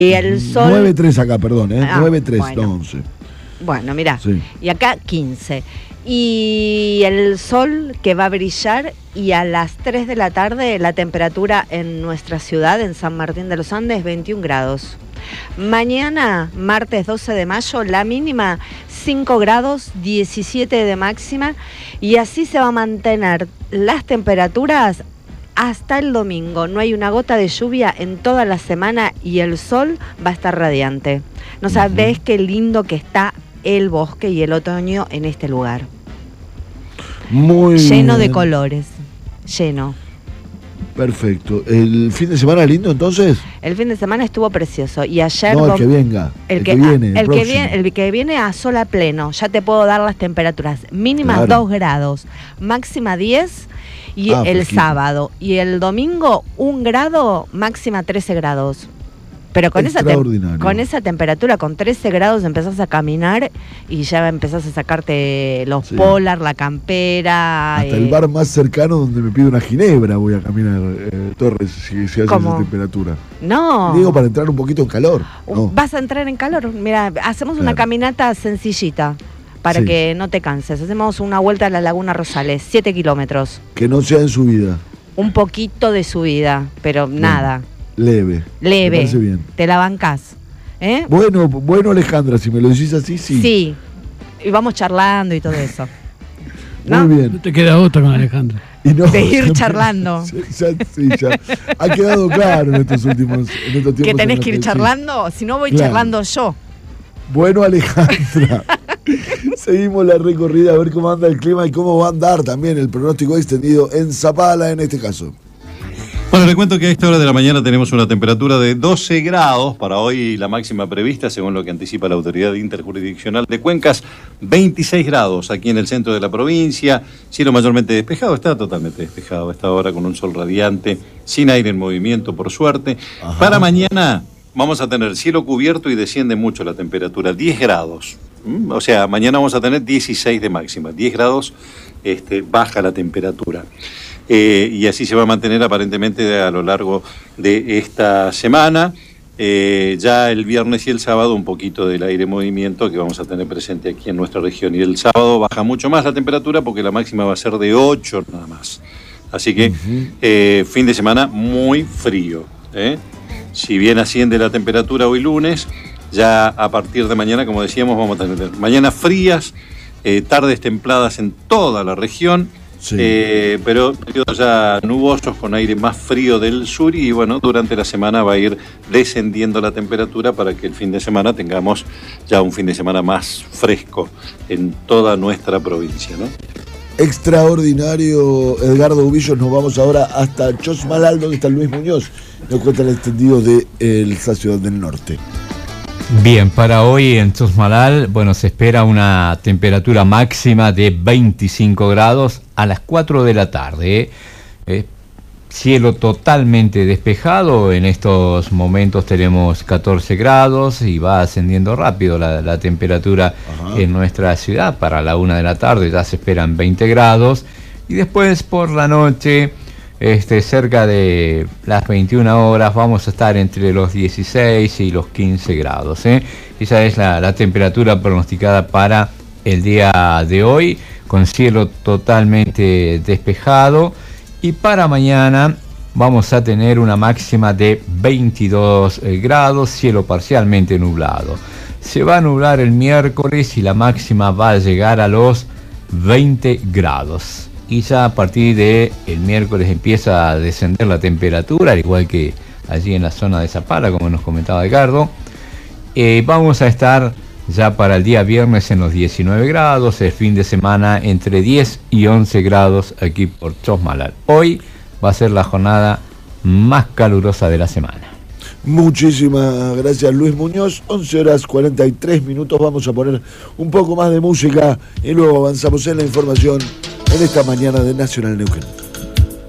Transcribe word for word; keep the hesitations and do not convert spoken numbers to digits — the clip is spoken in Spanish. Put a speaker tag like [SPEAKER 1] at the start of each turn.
[SPEAKER 1] Y el sol...
[SPEAKER 2] nueve tres acá, perdón, ¿eh?
[SPEAKER 1] Ah,
[SPEAKER 2] nueve tres,
[SPEAKER 1] bueno.
[SPEAKER 2] no once.
[SPEAKER 1] Bueno, mirá,
[SPEAKER 2] Sí.
[SPEAKER 1] y acá quince. Y el sol que va a brillar, y a las tres de la tarde la temperatura en nuestra ciudad, en San Martín de los Andes, veintiún grados. Mañana, martes doce de mayo, la mínima cinco grados, diecisiete de máxima, y así se va a mantener las temperaturas hasta el domingo. No hay una gota de lluvia en toda la semana y el sol va a estar radiante. No sabés qué lindo que está el bosque y el otoño en este lugar.
[SPEAKER 2] Muy
[SPEAKER 1] Lleno
[SPEAKER 2] bien.
[SPEAKER 1] de colores, lleno.
[SPEAKER 2] Perfecto. ¿El fin de semana lindo entonces?
[SPEAKER 1] El fin de semana estuvo precioso y ayer...
[SPEAKER 2] No, el
[SPEAKER 1] dom-
[SPEAKER 2] que venga.
[SPEAKER 1] El,
[SPEAKER 2] El
[SPEAKER 1] que,
[SPEAKER 2] que viene, el
[SPEAKER 1] el, que
[SPEAKER 2] próximo.
[SPEAKER 1] viene, el que viene a sol a pleno. Ya te puedo dar las temperaturas. Mínimas
[SPEAKER 2] Claro.
[SPEAKER 1] dos grados, máxima diez, y
[SPEAKER 2] Ah,
[SPEAKER 1] el
[SPEAKER 2] fresquito.
[SPEAKER 1] sábado. Y el domingo un grado, máxima trece grados. Pero con esa, tem-
[SPEAKER 2] Extraordinario.
[SPEAKER 1] con esa temperatura, con trece grados, empezás a caminar y ya empezás a sacarte los
[SPEAKER 2] Sí.
[SPEAKER 1] polar, la campera.
[SPEAKER 2] Hasta
[SPEAKER 1] eh,
[SPEAKER 2] el bar más cercano donde me pido una ginebra voy a caminar, eh, Torres, si, si hace
[SPEAKER 1] ¿Cómo?
[SPEAKER 2] esa temperatura.
[SPEAKER 1] No.
[SPEAKER 2] Digo, para entrar un poquito en calor. No.
[SPEAKER 1] Vas a entrar en calor. Mira, hacemos una
[SPEAKER 2] Claro.
[SPEAKER 1] caminata sencillita para
[SPEAKER 2] Sí.
[SPEAKER 1] que no te canses. Hacemos una vuelta a la Laguna Rosales, siete kilómetros.
[SPEAKER 2] Que no sea en subida,
[SPEAKER 1] Un poquito de subida, pero nada.
[SPEAKER 2] leve. Me
[SPEAKER 1] Leve.
[SPEAKER 2] parece bien.
[SPEAKER 1] Te la bancás. ¿Eh?
[SPEAKER 2] Bueno, bueno, Alejandra, si me lo decís así, sí.
[SPEAKER 1] Sí. Y vamos charlando y todo eso.
[SPEAKER 2] Muy
[SPEAKER 1] ¿No?
[SPEAKER 2] bien.
[SPEAKER 3] No te queda otra con Alejandra.
[SPEAKER 2] Y no,
[SPEAKER 1] De ir
[SPEAKER 2] ya-
[SPEAKER 1] charlando.
[SPEAKER 2] Ya, ya- sí, ya. Ha quedado claro en estos últimos en estos tiempos.
[SPEAKER 1] Que tenés
[SPEAKER 2] en
[SPEAKER 1] que ir
[SPEAKER 2] los sí.
[SPEAKER 1] charlando, si no voy
[SPEAKER 2] Claro.
[SPEAKER 1] charlando yo.
[SPEAKER 2] Bueno, Alejandra, seguimos la recorrida a ver cómo anda el clima y cómo va a andar también el pronóstico extendido en Zapala en este caso.
[SPEAKER 4] Bueno, le cuento que a esta hora de la mañana tenemos una temperatura de doce grados para hoy, la máxima prevista, según lo que anticipa la Autoridad Interjurisdiccional de Cuencas, veintiséis grados aquí en el centro de la provincia, cielo mayormente despejado, está totalmente despejado a esta hora con un sol radiante, sin aire en movimiento, por suerte.
[SPEAKER 2] Ajá.
[SPEAKER 4] Para mañana vamos a tener cielo cubierto y desciende mucho la temperatura, diez grados. ¿Mm? O sea, mañana vamos a tener dieciséis de máxima, diez grados este, baja la temperatura. Eh, y así se va a mantener aparentemente a lo largo de esta semana. Eh, ya el viernes y el sábado un poquito del aire en movimiento que vamos a tener presente aquí en nuestra región. Y el sábado baja mucho más la temperatura porque la máxima va a ser de ocho nada más. Así que
[SPEAKER 2] Ujú.
[SPEAKER 4] eh, fin de semana muy frío. ¿eh? Si bien asciende la temperatura hoy lunes, ya a partir de mañana, como decíamos, vamos a tener mañanas frías, eh, tardes templadas en toda la región.
[SPEAKER 2] Sí.
[SPEAKER 4] Eh, pero periodos ya nubosos con aire más frío del sur y bueno, durante la semana va a ir descendiendo la temperatura para que el fin de semana tengamos ya un fin de semana más fresco en toda nuestra provincia, ¿no?
[SPEAKER 2] Extraordinario, Edgardo Ubillos. Nos vamos ahora hasta Chosmalal, donde está Luis Muñoz. Nos cuenta el extendido de eh, esa ciudad del norte.
[SPEAKER 5] Bien, para hoy en Chosmalal, bueno, se espera una temperatura máxima de veinticinco grados a las cuatro de la tarde. ¿eh? Eh, cielo totalmente despejado, en estos momentos tenemos catorce grados y va ascendiendo rápido la, la temperatura
[SPEAKER 2] Ajá.
[SPEAKER 5] en nuestra ciudad. Para la una de la tarde ya se esperan veinte grados y después por la noche... Este, cerca de las veintiuna horas vamos a estar entre los dieciséis y los quince grados. ¿eh? Esa es la, la temperatura pronosticada para el día de hoy, con cielo totalmente despejado. Y para mañana vamos a tener una máxima de veintidós eh, grados, cielo parcialmente nublado. Se va a nublar el miércoles y la máxima va a llegar a los veinte grados. Y ya a partir de el miércoles empieza a descender la temperatura, al igual que allí en la zona de Zapala, como nos comentaba Edgardo. Eh, vamos a estar ya para el día viernes en los diecinueve grados, el fin de semana entre diez y once grados aquí por Chosmalal. Hoy va a ser la jornada más calurosa de la semana.
[SPEAKER 2] Muchísimas gracias, Luis Muñoz. once horas cuarenta y tres minutos. Vamos a poner un poco más de música y luego avanzamos en la información en esta mañana de Nacional Neuquén.